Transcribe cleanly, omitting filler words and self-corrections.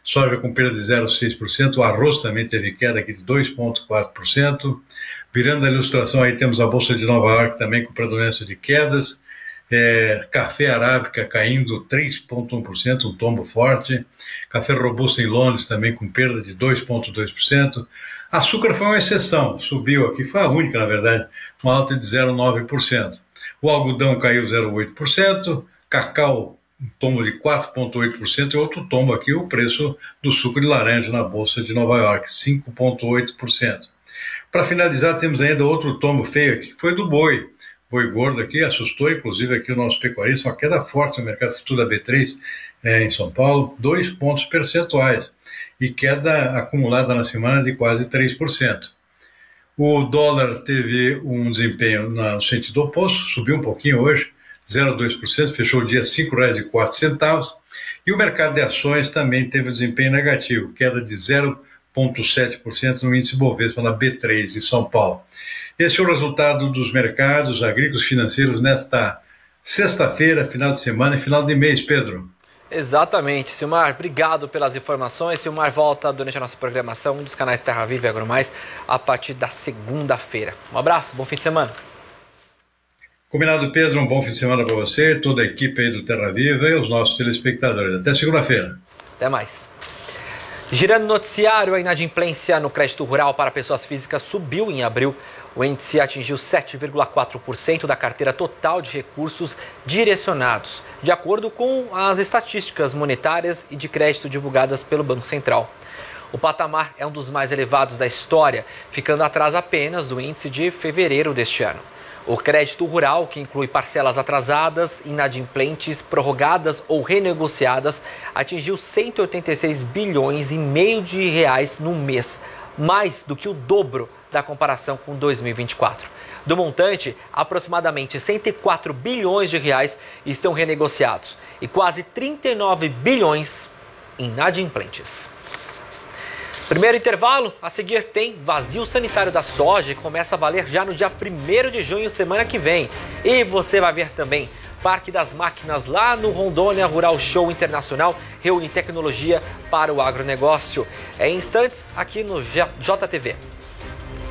soja com perda de 0,6%, o arroz também teve queda aqui de 2,4%. Virando a ilustração, aí temos a Bolsa de Nova York também com predominância de quedas. Café arábica caindo 3,1%, um tombo forte. Café robusto em Londres também com perda de 2,2%. Açúcar foi uma exceção, subiu aqui, foi a única, na verdade, uma alta de 0,9%. O algodão caiu 0,8%, cacau um tombo de 4,8% e outro tombo aqui, o preço do suco de laranja na Bolsa de Nova York, 5,8%. Para finalizar, temos ainda outro tombo feio aqui, que foi do boi. Boi gordo aqui, assustou inclusive aqui o nosso pecuarista, uma queda forte no mercado futuro da B3 em São Paulo, 2 pontos percentuais, e queda acumulada na semana de quase 3%. O dólar teve um desempenho no sentido oposto, subiu um pouquinho hoje, 0,2%, fechou o dia R$ 5,04, e o mercado de ações também teve um desempenho negativo, queda de 0,7% no índice Bovespa na B3 de São Paulo. Esse é o resultado dos mercados agrícolas financeiros nesta sexta-feira, final de semana e final de mês, Pedro. Exatamente, Silmar, obrigado pelas informações. Silmar volta durante a nossa programação dos canais Terra Viva e AgroMais a partir da segunda-feira. Um abraço, bom fim de semana. Combinado, Pedro, um bom fim de semana para você, toda a equipe aí do Terra Viva e os nossos telespectadores. Até segunda-feira. Até mais. Girando o noticiário, a inadimplência no crédito rural para pessoas físicas subiu em abril. O índice atingiu 7,4% da carteira total de recursos direcionados, de acordo com as estatísticas monetárias e de crédito divulgadas pelo Banco Central. O patamar é um dos mais elevados da história, ficando atrás apenas do índice de fevereiro deste ano. O crédito rural, que inclui parcelas atrasadas, inadimplentes, prorrogadas ou renegociadas, atingiu 186 bilhões e meio de reais no mês, mais do que o dobro da comparação com 2024. Do montante, aproximadamente 104 bilhões de reais estão renegociados e quase 39 bilhões inadimplentes. Primeiro intervalo, a seguir tem vazio sanitário da soja, que começa a valer já no dia 1º de junho, semana que vem. E você vai ver também Parque das Máquinas lá no Rondônia Rural Show Internacional, reúne tecnologia para o agronegócio. Em instantes, aqui no JTV.